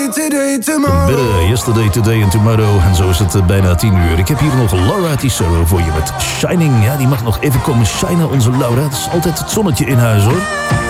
Better yesterday, today and tomorrow. En zo is het bijna 10 uur. Ik heb hier nog Laura Tisero voor je met Shining. Ja, die mag nog even komen shinen, onze Laura. Het is altijd het zonnetje in huis, hoor.